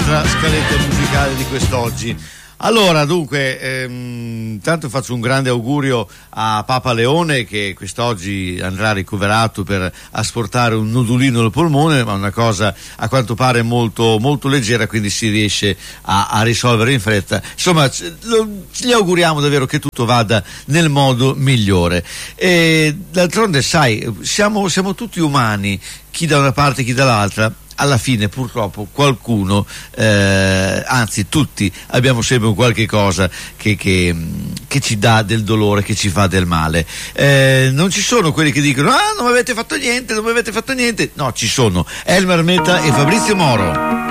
nostra scaletta musicale di quest'oggi. Allora, dunque, intanto faccio un grande augurio a Papa Leone, che quest'oggi andrà ricoverato per asportare un nodulino al polmone, ma una cosa a quanto pare molto, molto leggera, quindi si riesce a risolvere in fretta. Insomma, gli auguriamo davvero che tutto vada nel modo migliore. E d'altronde, sai, siamo tutti umani, chi da una parte, chi dall'altra. Alla fine purtroppo qualcuno, anzi tutti, abbiamo sempre un qualche cosa che ci dà del dolore, che ci fa del male. Non ci sono quelli che dicono non mi avete fatto niente, no, ci sono Elmer Meta e Fabrizio Moro.